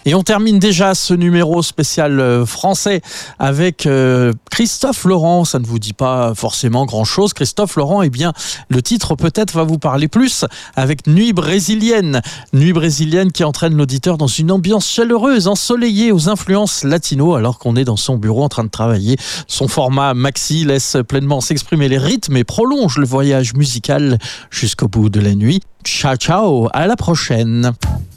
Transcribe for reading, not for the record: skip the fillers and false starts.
Et on termine déjà ce numéro spécial français avec Christophe Laurent. Ça ne vous dit pas forcément grand-chose. Christophe Laurent, eh bien, le titre peut-être va vous parler plus avec Nuit brésilienne. Nuit brésilienne qui entraîne l'auditeur dans une ambiance chaleureuse, ensoleillée aux influences latino alors qu'on est dans son bureau en train de travailler. Son format maxi laisse pleinement s'exprimer les rythmes et prolonge le voyage musical jusqu'au bout de la nuit. Ciao, ciao, à la prochaine.